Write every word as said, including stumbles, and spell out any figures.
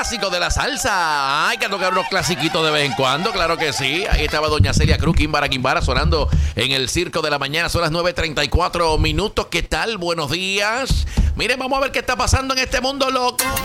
clásicos de la salsa. Hay que tocar unos clasiquitos de vez en cuando, claro que sí. Ahí estaba doña Celia Cruz, Quimbara Quimbara, sonando en el Circo de la Mañana. Son las nueve treinta y cuatro minutos. ¿Qué tal? Buenos días. Miren, vamos a ver qué está pasando en este mundo loco.